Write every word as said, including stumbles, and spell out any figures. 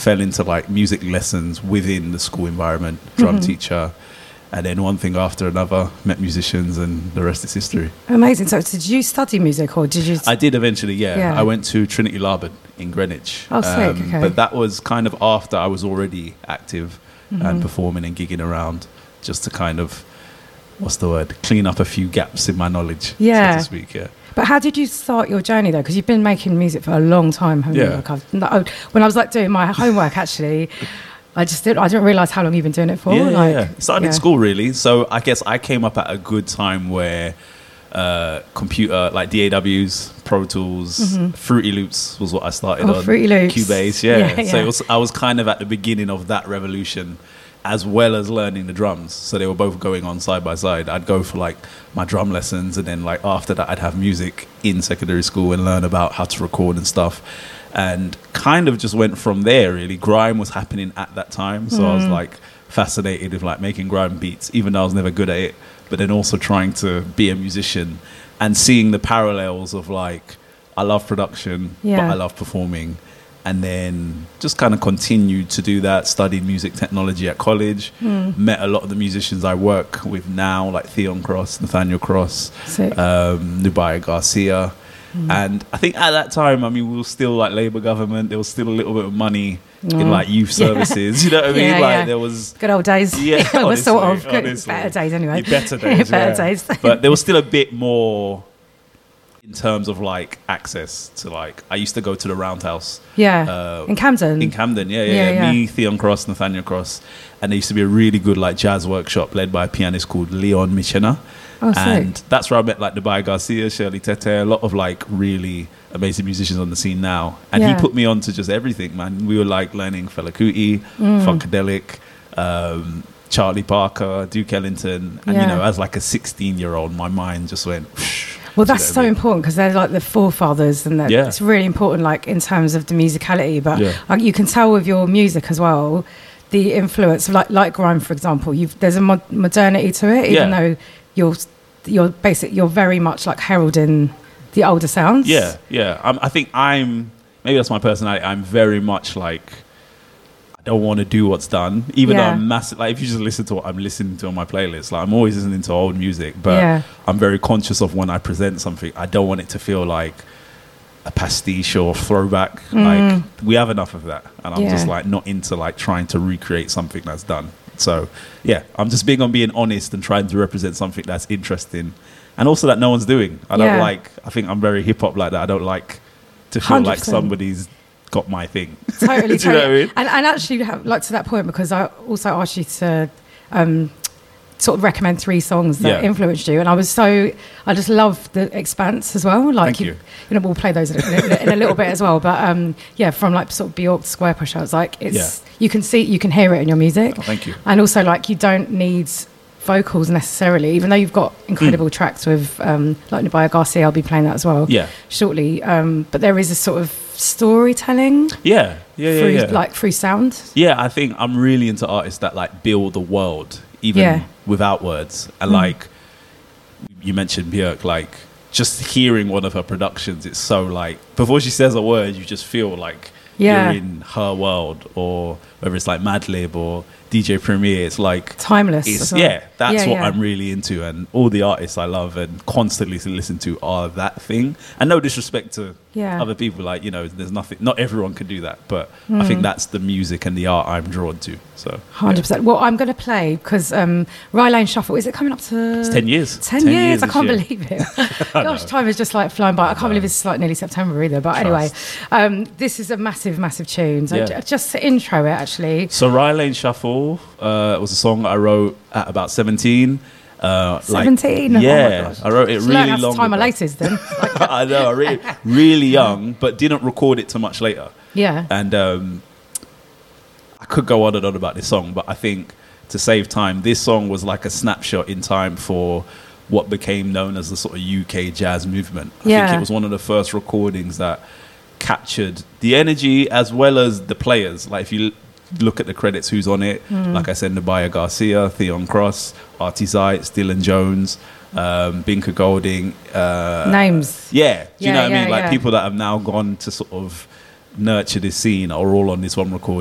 fell into like music lessons within the school environment, drum Mm-hmm. teacher, and then one thing after another, met musicians, and the rest is history. Amazing. So did you study music or did you... I did eventually, yeah. Yeah. I went to Trinity Larbert in Greenwich. Oh, sick, okay. But that was kind of after I was already active Mm-hmm. and performing and gigging around, just to kind of, what's the word, clean up a few gaps in my knowledge, Yeah. so to speak, yeah. But how did you start your journey though? Because you've been making music for a long time, haven't you? Yeah. Like I've, no, when I was like doing my homework, actually, I just did, I didn't realise how long you've been doing it for. Yeah, like, yeah, yeah. Started yeah. in school, really. So I guess I came up at a good time where uh, computer, like D A Ws, Pro Tools, Fruity Loops was what I started Mm-hmm. Oh, on. Fruity Loops. Cubase, yeah. Yeah, So yeah. it was, I was kind of at the beginning of that revolution, as well as learning the drums. So they were both going on side by side. I'd go for like my drum lessons, and then like after that I'd have music in secondary school and learn about how to record and stuff. And kind of just went from there, really. Grime was happening at that time, so I was like fascinated with like making grime beats, even though I was never good at it, but then also trying to be a musician and seeing the parallels of like, I love production, but Yeah. I love performing. And then just kind of continued to do that, studied music technology at college, met a lot of the musicians I work with now, like Theon Cross, Nathaniel Cross, Sick. um, Nubaya Garcia. And I think at that time, I mean, we were still like Labour government. There was still a little bit of money in like youth services. You know what I mean? Yeah, like yeah. there was... Good old days. Yeah, Well, honestly, sort of. Good, honestly. better days anyway. Better days, Better yeah. days. But there was still a bit more in terms of like access to like, I used to go to the Roundhouse Yeah. uh, in Camden. in Camden, yeah, yeah, Yeah, yeah. yeah. Me, Theon Cross, Nathaniel Cross, and there used to be a really good like jazz workshop led by a pianist called Leon Michena, Oh, sick. and that's where I met like Nubaya Garcia, Shirley Tete, a lot of like really amazing musicians on the scene now, and Yeah. he put me on to just everything, man. We were like learning Fela Kuti, Mm. Funkadelic, um, Charlie Parker, Duke Ellington, and Yeah. you know, as like a sixteen-year-old, my mind just went. Whoosh, Well, do you that's know so what I mean? important because they're like the forefathers, and that Yeah. it's really important, like in terms of the musicality. But Yeah. like, you can tell with your music as well, the influence, like like grime, for example. You've there's a mod- modernity to it, even Yeah. though you're you're basic, you're very much like heralding the older sounds. Yeah, yeah. I'm, I think I'm, maybe that's my personality. I'm very much like, I don't want to do what's done, even Yeah. though I'm massive. Like, if you just listen to what I'm listening to on my playlist, like, I'm always listening to old music, but Yeah. I'm very conscious of when I present something, I don't want it to feel like a pastiche or throwback. Like, we have enough of that. And I'm just Mm. Yeah. like not into like trying to recreate something that's done. So, yeah, I'm just big on being honest and trying to represent something that's interesting and also that no one's doing. I don't Yeah. like, I think I'm very hip hop like that. I don't like to feel one hundred like percent. somebody's got my thing. Totally, Do you know what I totally. mean? And, and actually, have, like to that point, because I also asked you to um, sort of recommend three songs that Yeah. influenced you, and I was so I just love the Expanse as well. Like Thank you. you know, we'll play those in a, in a little bit as well. But um, yeah, from like sort of Bjork to Square Push, I was like, it's Yeah. you can see, you can hear it in your music. Oh, thank you. And also, like, you don't need vocals necessarily, even though you've got incredible tracks with um, like Nubaya Garcia. I'll be playing that as well Yeah. shortly. Um, but there is a sort of storytelling Yeah, yeah, yeah, through yeah. like through sound. Yeah, I think I'm really into artists that like build the world even Yeah. without words. And like you mentioned Björk, like just hearing one of her productions, it's so like before she says a word, you just feel like Yeah. you're in her world, or whether it's like Madlib or D J Premier, it's like Timeless it's, as well. yeah, that's Yeah, what yeah. I'm really into, and all the artists I love and constantly to listen to are that thing. And no disrespect to Yeah. other people, like, you know, there's nothing, not everyone can do that, but I think that's the music and the art I'm drawn to. So one hundred percent. Well, I'm going to play because um, Rye Lane Shuffle, is it coming up to... it's ten years. ten years, I this can't year. believe it. Gosh, time is just like flying by. I can't believe it's like nearly September either. But anyway, um, this is a massive, massive tune. So Yeah. j- just to intro it, actually. So Rye Lane Shuffle uh, was a song I wrote at about seventeen. Uh, like- seventeen? Oh my yeah, gosh. I wrote it Just really learn how to long time my ago. latest then. I know, I really, really young, but didn't record it too much later. Yeah. And um, I could go on and on about this song, but I think to save time, this song was like a snapshot in time for what became known as the sort of U K jazz movement. I Yeah. think it was one of the first recordings that captured the energy as well as the players. Like if you l- look at the credits, who's on it, Hmm. like I said, Nubaya Garcia, Theon Cross, Artie Zites, Dylan Jones, um, Binka Golding. Uh, Names. Yeah, do you Yeah, know what I yeah, mean? Like yeah. people that have now gone to sort of nurture this scene are all on this one record.